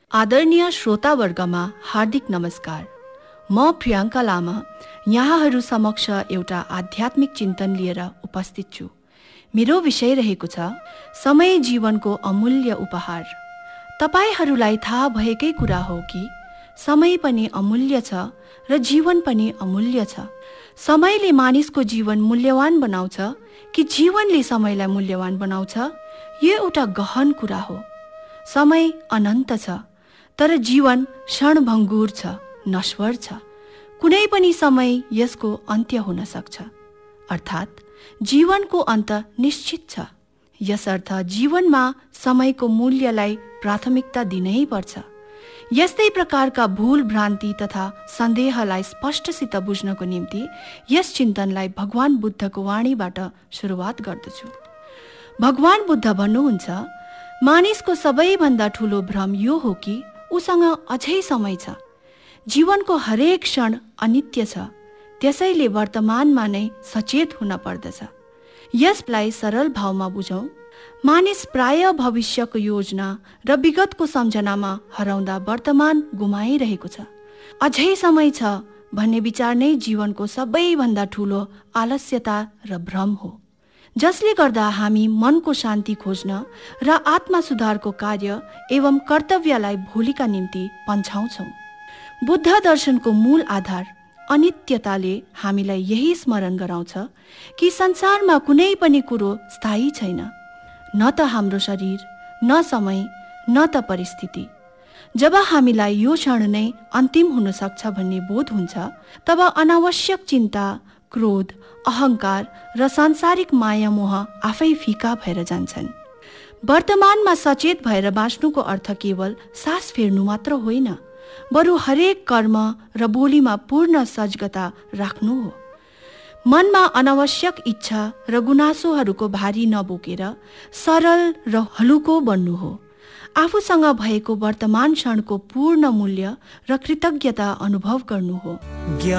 आदरणीय श्रोतावर्गमा हार्दिक नमस्कार। म प्रियङ्का लामा यहाँहरू समक्ष एउटा आध्यात्मिक चिन्तन लिएर उपस्थित छु। मेरो विषय रहेको छ समय जीवनको अमूल्य उपहार। तपाईहरूलाई थाहा भएकै कुरा हो कि समय पनि अमूल्य छ र जीवन पनि अमूल्य छ। समयले मानिसको जीवन मूल्यवान बनाउँछ कि जीवनले समयलाई मूल्यवान बनाउँछ, यो एउटा गहन कुरा हो। समय अनन्त छ, तर जीवन क्षणभङ्गुर छ, नश्वर छ। कुनै पनि समय यसको अन्त्य हुन सक्छ, अर्थात् जीवनको अन्त निश्चित छ। यसर्थ जीवनमा समयको मूल्यलाई प्राथमिकता दिनै पर्छ। यस्तै प्रकारका भूल भ्रान्ति तथा सन्देहलाई स्पष्टसित बुझ्नको निम्ति यस चिन्तनलाई भगवान बुद्धको वाणीबाट सुरुवात गर्दछु। भगवान बुद्ध भन्नुहुन्छ, मानिसको सबैभन्दा ठुलो भ्रम यो हो कि उसँग अझै समय छ। जीवनको हरेक क्षण अनित्य छ, त्यसैले वर्तमानमा नै सचेत हुन पर्दछ। यसलाई सरल भावमा बुझौँ। मानिस प्राय भविष्यको योजना र विगतको सम्झनामा हराउँदा वर्तमान गुमाइरहेको छ। अझै समय छ भन्ने विचार नै जीवनको सबैभन्दा ठुलो आलस्यता र भ्रम हो, जसले गर्दा हामी मनको शान्ति खोज्न र आत्मा सुधारको कार्य एवं कर्तव्यलाई भोलिका निम्ति पन्छाउँछौँ। बुद्ध दर्शनको मूल आधार अनित्यताले हामीलाई यही स्मरण गराउँछ कि संसारमा कुनै पनि कुरो स्थायी छैन, न त हाम्रो शरीर, न समय, न त परिस्थिति। जब हामीलाई यो क्षण नै अन्तिम हुन सक्छ भन्ने बोध हुन्छ, तब अनावश्यक चिन्ता, क्रोध, अहङ्कार र सांसारिक माया मोह आफै फिका भएर जान्छन्। वर्तमानमा सचेत भएर बाँच्नुको अर्थ केवल सास फेर्नु मात्र होइन, बरु हरेक कर्म र बोलीमा पूर्ण सजगता राख्नु हो। मनमा अनावश्यक इच्छा र गुनासोहरूको भारी नबोकेर सरल र हलुको बन्नु हो। आफूसँग भएको वर्तमान क्षणको पूर्ण मूल्य र कृतज्ञता अनुभव गर्नु हो।